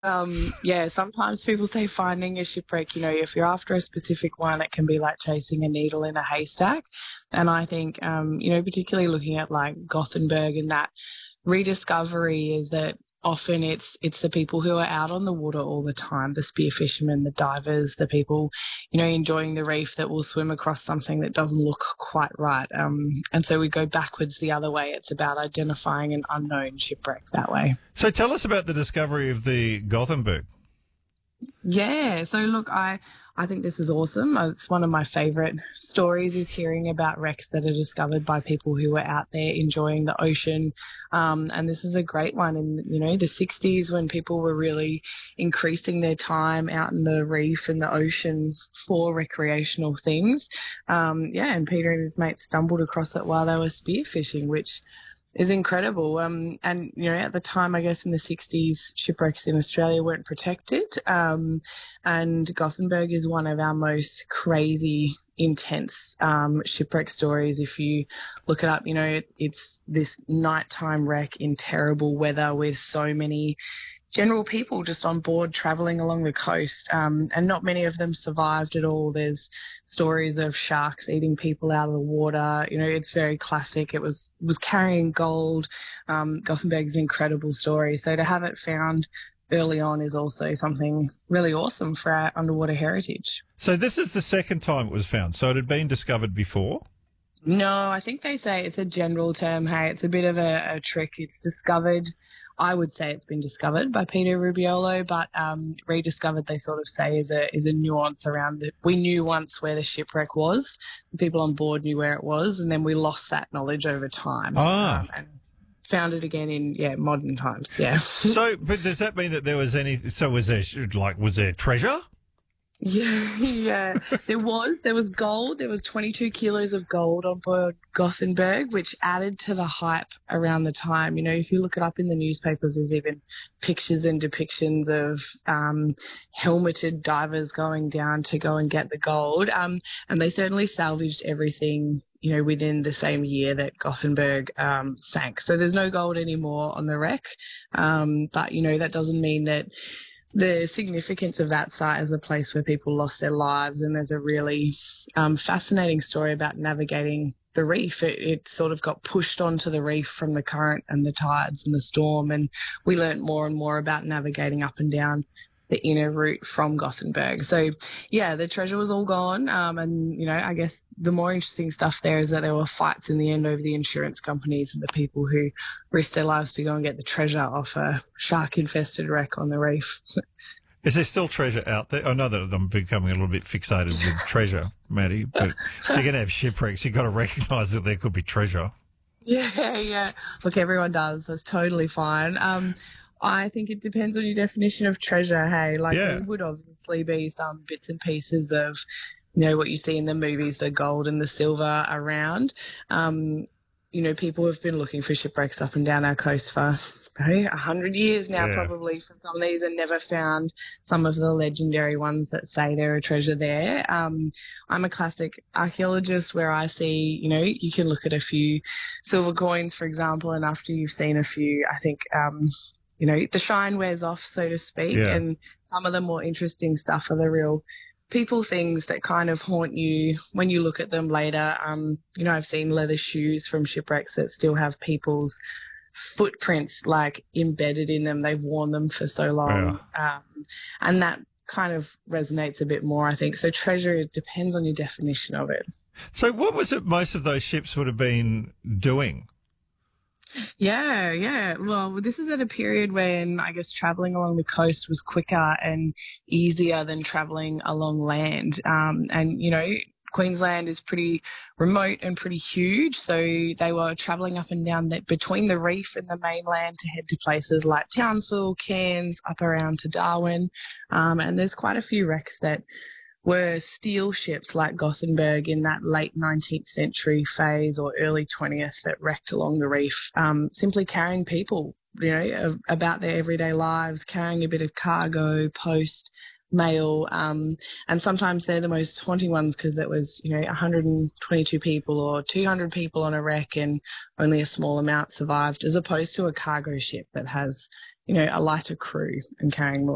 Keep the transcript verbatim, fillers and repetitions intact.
Um, yeah, sometimes people say finding a shipwreck, you know, if you're after a specific one, it can be like chasing a needle in a haystack. And I think, um, you know, particularly looking at like Gothenburg and that rediscovery is that often it's it's the people who are out on the water all the time, the spear fishermen, the divers, the people, you know, enjoying the reef that will swim across something that doesn't look quite right. Um, and so we go backwards the other way. It's about identifying an unknown shipwreck that way. So tell us about the discovery of the Gothenburg. Yeah, so look, I I think this is awesome. Uh, It's one of my favorite stories is hearing about wrecks that are discovered by people who are out there enjoying the ocean. Um, and this is a great one in, you know, the sixties when people were really increasing their time out in the reef and the ocean for recreational things. Um, yeah, and Peter and his mates stumbled across it while they were spearfishing, which is incredible. Um, and, you know, at the time, I guess in the sixties, shipwrecks in Australia weren't protected. Um, and Gothenburg is one of our most crazy, intense um, shipwreck stories. If you look it up, you know, it, it's this nighttime wreck in terrible weather with so many general people just on board traveling along the coast, um, and not many of them survived at all. There's stories of sharks eating people out of the water. You know, it's very classic. It was was carrying gold. Um, Gothenburg's an incredible story. So to have it found early on is also something really awesome for our underwater heritage. So this is the second time it was found. So it had been discovered before? No, I think they say it's a general term. Hey, it's a bit of a, a trick. It's discovered. I would say it's been discovered by Peter Rubiolo, but um, rediscovered, they sort of say, is a is a nuance around it. We knew once where the shipwreck was. The people on board knew where it was, and then we lost that knowledge over time. Ah. Um, and found it again in, yeah, modern times, yeah. So, but does that mean that there was any, so was there, like, was there treasure? Yeah, yeah. There was. There was gold. There was twenty-two kilos of gold on board Gothenburg, which added to the hype around the time. You know, if you look it up in the newspapers, there's even pictures and depictions of um, helmeted divers going down to go and get the gold. Um, and they certainly salvaged everything, you know, within the same year that Gothenburg um, sank. So there's no gold anymore on the wreck. Um, but, you know, that doesn't mean that the significance of that site as a place where people lost their lives, and there's a really um, fascinating story about navigating the reef. It, it sort of got pushed onto the reef from the current and the tides and the storm, and we learnt more and more about navigating up and down the inner route from Gothenburg. So, yeah, the treasure was all gone, um, and, you know, I guess the more interesting stuff there is that there were fights in the end over the insurance companies and the people who risked their lives to go and get the treasure off a shark-infested wreck on the reef. Is there still treasure out there? I know that I'm becoming a little bit fixated with treasure, Maddie, but if you're going to have shipwrecks, you've got to recognise that there could be treasure. Yeah, yeah. Look, everyone does. That's totally fine. Um, I think it depends on your definition of treasure, hey? Like, Yeah. there would obviously be some bits and pieces of, you know, what you see in the movies, the gold and the silver around. Um, you know, people have been looking for shipwrecks up and down our coast for a hundred years now, Yeah. probably, for some of these, and never found some of the legendary ones that say there are treasure there. Um, I'm a classic archaeologist where I see, you know, you can look at a few silver coins, for example, and after you've seen a few, I think, um, you know, the shine wears off, so to speak, Yeah. and some of the more interesting stuff are the real people things that kind of haunt you when you look at them later. Um, you know, I've seen leather shoes from shipwrecks that still have people's footprints like embedded in them. They've worn them for so long. Um, and that kind of resonates a bit more, I think. So treasure, it depends on your definition of it. So what was it most of those ships would have been doing? Yeah, yeah. Well, this is at a period when I guess traveling along the coast was quicker and easier than traveling along land. Um, and, you know, Queensland is pretty remote and pretty huge, so they were travelling up and down the, between the reef and the mainland to head to places like Townsville, Cairns, up around to Darwin. Um, and there's quite a few wrecks that were steel ships like Gothenburg in that late nineteenth century phase or early twentieth that wrecked along the reef, um, simply carrying people, you know, about their everyday lives, carrying a bit of cargo, post, mail, um, and sometimes they're the most haunting ones because it was, you know, one hundred twenty-two people or two hundred people on a wreck and only a small amount survived, as opposed to a cargo ship that has, you know, a lighter crew and carrying more